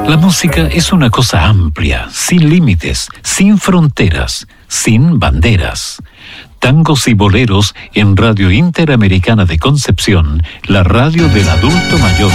La música es una cosa amplia, sin límites, sin fronteras, sin banderas. Tangos y boleros en Radio Interamericana de Concepción, la radio del adulto mayor.